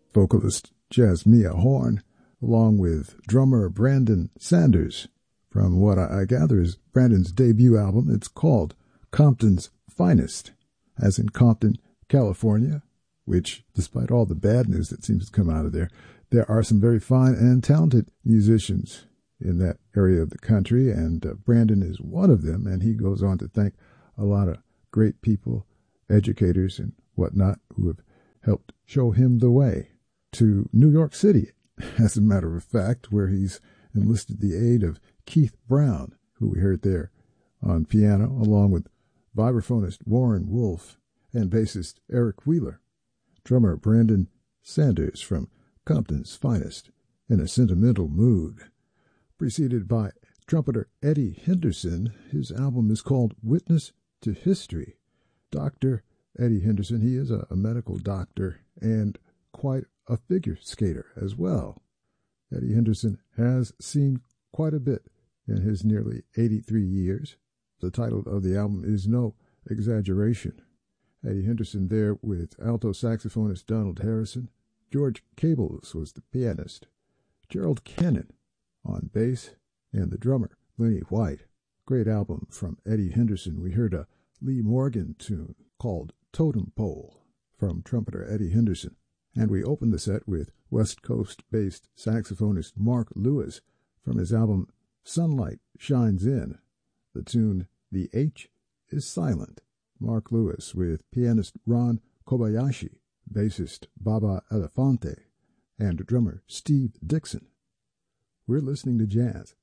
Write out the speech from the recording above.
vocalist Jasmia Horn, along with drummer Brandon Sanders, from what I gather is Brandon's debut album. It's called Compton's Finest, as in Compton, California, which, despite all the bad news that seems to come out of there are some very fine and talented musicians in that area of the country, and Brandon is one of them, and he goes on to thank a lot of great people, educators and whatnot, who have helped show him the way to New York City, as a matter of fact, where he's enlisted the aid of Keith Brown, who we heard there on piano, along with vibraphonist Warren Wolf and bassist Eric Wheeler. Drummer Brandon Sanders from Compton's Finest, in a sentimental mood. Preceded by trumpeter Eddie Henderson. His album is called Witness to History. Dr. Eddie Henderson, he is a medical doctor and quite a figure skater as well. Eddie Henderson has seen quite a bit in his nearly 83 years. The title of the album is no exaggeration. Eddie Henderson there with alto saxophonist Donald Harrison. George Cables was the pianist. Gerald Cannon on bass, and the drummer, Lenny White. Great album from Eddie Henderson. We heard a Lee Morgan tune called Totem Pole from trumpeter Eddie Henderson. And we opened the set with West Coast-based saxophonist Mark Lewis from his album Sunlight Shines In. The tune The H is Silent. Mark Lewis with pianist Ron Kobayashi, bassist Baba Elefante, and drummer Steve Dixon. We're listening to jazz